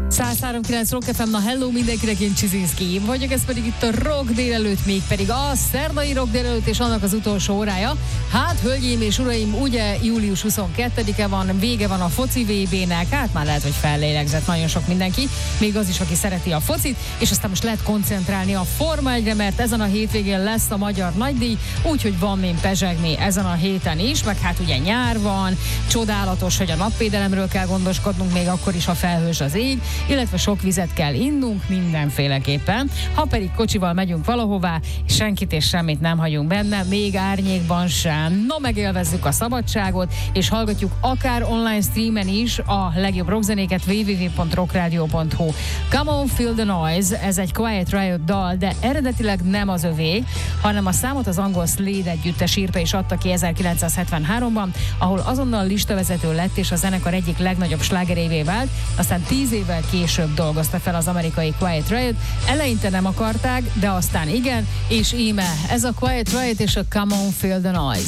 103.9 Rock FM, na hello mindenkinek, én Csizinszki vagyok, ez pedig itt a Rock délelőtt, mégpedig a szerdai Rock délelőtt és annak az utolsó órája. Hát, hölgyeim és uraim, ugye július 22-e van, vége van a foci VB-nek, hát már lehet, hogy fellélegzett nagyon sok mindenki, még az is, aki szereti a focit, és aztán most lehet koncentrálni a Forma 1-re, mert ezen a hétvégén lesz a magyar nagydíj, úgyhogy van min pezsegni ezen a héten is, meg hát ugye nyár van, csodálatos, hogy a napvédelemről kell gondoskodnunk, még akkor is, ha felhős az ég, illetve sok vizet kell innunk mindenféleképpen. Ha pedig kocsival megyünk valahová, senkit és semmit nem hagyunk benne, még árnyékban sem. No, megélvezzük a szabadságot, és hallgatjuk akár online streamen is a legjobb rockzenéket www.rockradio.hu. Come on, feel the noise, ez egy Quiet Riot dal, de eredetileg nem az övé, hanem a számot az angol Slade együttes írta és adta ki 1973-ban, ahol azonnal listavezető lett, és a zenekar egyik legnagyobb slágerévé vált, aztán 10 évvel később dolgozta fel az amerikai Quiet Riot. Eleinte nem akarták, de aztán igen, és íme ez a Quiet Riot és a Come on, feel the noise.